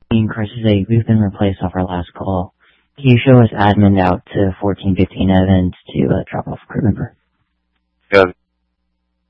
Crisis 8, we've been replaced off our last call. Can you show us admin out to 1415 Evans to drop off a crew member? Got it.